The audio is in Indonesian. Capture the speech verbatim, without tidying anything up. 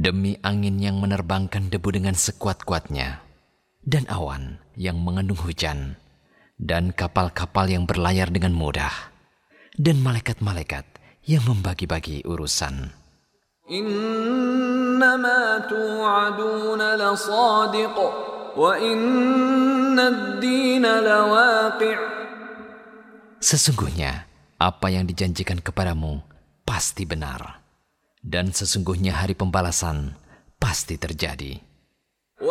Demi angin yang menerbangkan debu dengan sekuat-kuatnya, dan awan yang mengandung hujan, dan kapal-kapal yang berlayar dengan mudah, dan malaikat-malaikat yang membagi-bagi urusan. Innama tu'aduna lasadiq wa inna ad-dina lawaqi'. Sesungguhnya apa yang dijanjikan kepadamu pasti benar, dan sesungguhnya hari pembalasan pasti terjadi.